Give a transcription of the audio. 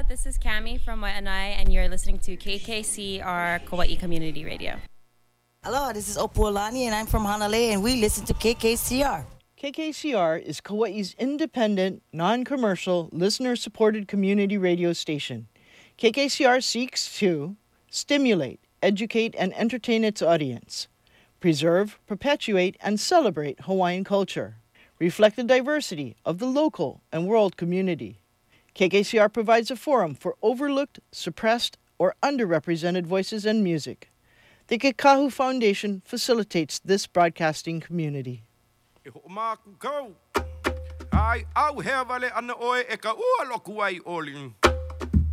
this is Cami from Waianae, and you're listening to KKCR Kauai Community Radio. Hello, this is Opualani, and I'm from Hanalei, and we listen to KKCR. KKCR is Kauai's independent, non-commercial, listener-supported community radio station. KKCR seeks to stimulate, educate, and entertain its audience, preserve, perpetuate, and celebrate Hawaiian culture, reflect the diversity of the local and world community. KKCR provides a forum for overlooked, suppressed, or underrepresented voices and music. The Kekahu Foundation facilitates this broadcasting community. Ai au hea wale ana oe e ka ua loku ai olin.